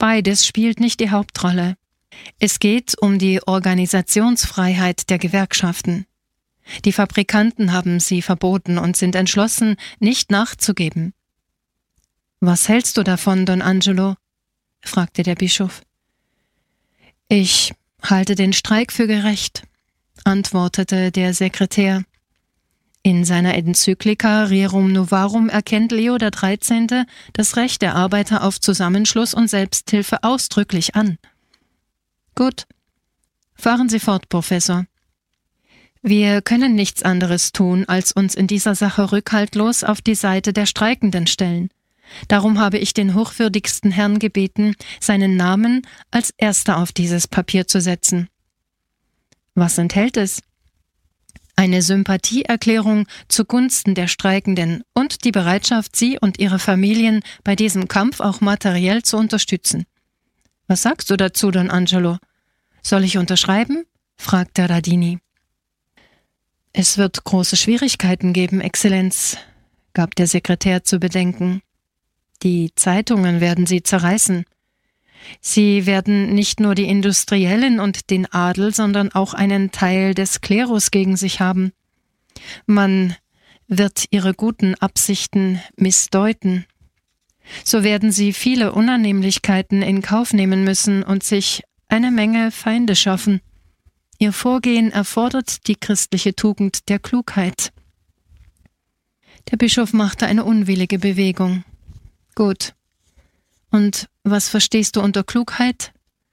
Beides spielt nicht die Hauptrolle. Es geht um die Organisationsfreiheit der Gewerkschaften. Die Fabrikanten haben sie verboten und sind entschlossen, nicht nachzugeben. »Was hältst du davon, Don Angelo?« fragte der Bischof. »Ich halte den Streik für gerecht«, antwortete der Sekretär. In seiner Enzyklika Rerum Novarum erkennt Leo XIII. Das Recht der Arbeiter auf Zusammenschluss und Selbsthilfe ausdrücklich an. »Gut, fahren Sie fort, Professor. Wir können nichts anderes tun, als uns in dieser Sache rückhaltlos auf die Seite der Streikenden stellen. Darum habe ich den hochwürdigsten Herrn gebeten, seinen Namen als erster auf dieses Papier zu setzen.« »Was enthält es?« »Eine Sympathieerklärung zugunsten der Streikenden und die Bereitschaft, sie und ihre Familien bei diesem Kampf auch materiell zu unterstützen.« »Was sagst du dazu, Don Angelo? Soll ich unterschreiben?« fragte Radini. »Es wird große Schwierigkeiten geben, Exzellenz«, gab der Sekretär zu bedenken. »Die Zeitungen werden sie zerreißen. Sie werden nicht nur die Industriellen und den Adel, sondern auch einen Teil des Klerus gegen sich haben. Man wird ihre guten Absichten missdeuten. So werden sie viele Unannehmlichkeiten in Kauf nehmen müssen und sich eine Menge Feinde schaffen. Ihr Vorgehen erfordert die christliche Tugend der Klugheit.« Der Bischof machte eine unwillige Bewegung. »Gut. Und was verstehst du unter Klugheit?«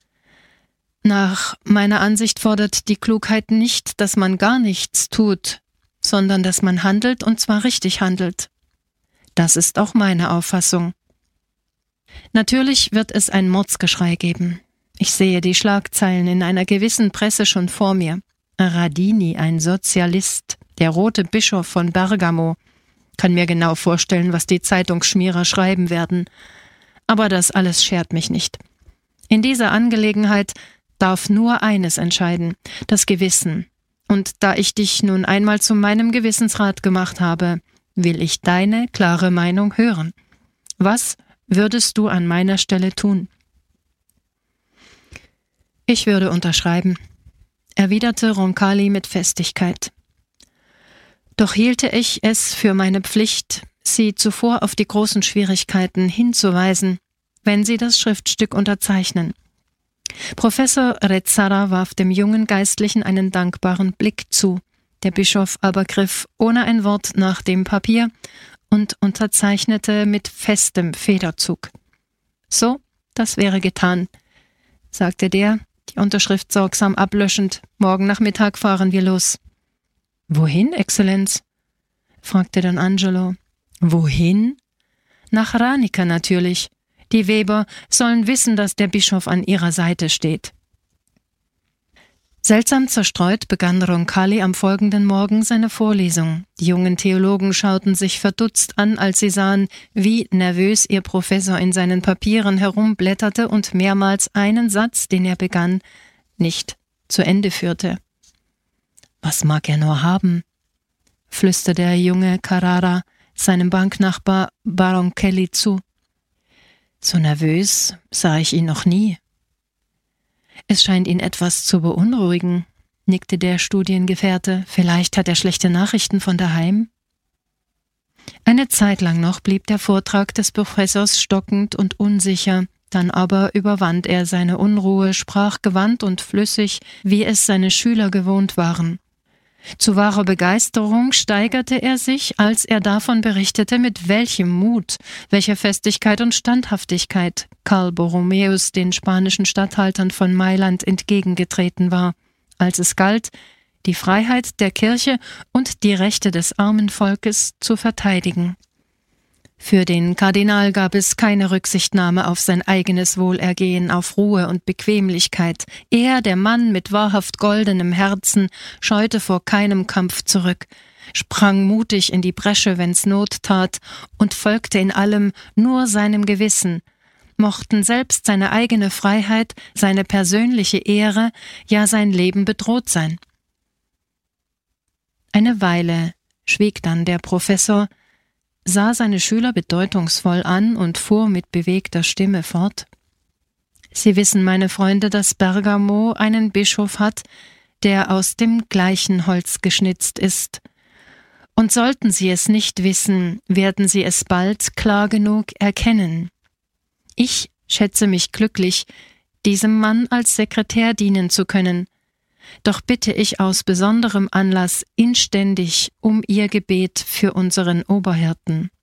»Nach meiner Ansicht fordert die Klugheit nicht, dass man gar nichts tut, sondern dass man handelt und zwar richtig handelt. Das ist auch meine Auffassung. Natürlich wird es ein Mordsgeschrei geben. Ich sehe die Schlagzeilen in einer gewissen Presse schon vor mir. Radini, ein Sozialist, der rote Bischof von Bergamo. Kann mir genau vorstellen, was die Zeitungsschmierer schreiben werden. Aber das alles schert mich nicht. In dieser Angelegenheit darf nur eines entscheiden, das Gewissen. Und da ich dich nun einmal zu meinem Gewissensrat gemacht habe, will ich deine klare Meinung hören. Was würdest du an meiner Stelle tun?« »Ich würde unterschreiben«, erwiderte Roncalli mit Festigkeit. »Doch hielte ich es für meine Pflicht, Sie zuvor auf die großen Schwierigkeiten hinzuweisen, wenn Sie das Schriftstück unterzeichnen.« Professor Rezzara warf dem jungen Geistlichen einen dankbaren Blick zu. Der Bischof aber griff ohne ein Wort nach dem Papier und unterzeichnete mit festem Federzug. »So, das wäre getan«, sagte der, die Unterschrift sorgsam ablöschend. »Morgen Nachmittag fahren wir los.« »Wohin, Exzellenz?« fragte Don Angelo. »Wohin?« »Nach Ranica natürlich. Die Weber sollen wissen, dass der Bischof an ihrer Seite steht.« Seltsam zerstreut begann Roncalli am folgenden Morgen seine Vorlesung. Die jungen Theologen schauten sich verdutzt an, als sie sahen, wie nervös ihr Professor in seinen Papieren herumblätterte und mehrmals einen Satz, den er begann, nicht zu Ende führte. »Was mag er nur haben?« flüsterte der junge Carrara seinem Banknachbar Baroncelli zu. »So nervös sah ich ihn noch nie.« »Es scheint ihn etwas zu beunruhigen«, nickte der Studiengefährte. »Vielleicht hat er schlechte Nachrichten von daheim?« Eine Zeit lang noch blieb der Vortrag des Professors stockend und unsicher, dann aber überwand er seine Unruhe, sprach gewandt und flüssig, wie es seine Schüler gewohnt waren. Zu wahrer Begeisterung steigerte er sich, als er davon berichtete, mit welchem Mut, welcher Festigkeit und Standhaftigkeit Karl Borromäus den spanischen Statthaltern von Mailand entgegengetreten war, als es galt, die Freiheit der Kirche und die Rechte des armen Volkes zu verteidigen. Für den Kardinal gab es keine Rücksichtnahme auf sein eigenes Wohlergehen, auf Ruhe und Bequemlichkeit. Er, der Mann mit wahrhaft goldenem Herzen, scheute vor keinem Kampf zurück, sprang mutig in die Bresche, wenn's Not tat, und folgte in allem nur seinem Gewissen. Mochten selbst seine eigene Freiheit, seine persönliche Ehre, ja sein Leben bedroht sein. Eine Weile schwieg dann der Professor, sah seine Schüler bedeutungsvoll an und fuhr mit bewegter Stimme fort. Sie wissen, meine Freunde, dass Bergamo einen Bischof hat, der aus dem gleichen Holz geschnitzt ist. Und sollten Sie es nicht wissen, werden Sie es bald klar genug erkennen. Ich schätze mich glücklich, diesem Mann als Sekretär dienen zu können. Doch bitte ich aus besonderem Anlass inständig um Ihr Gebet für unseren Oberhirten.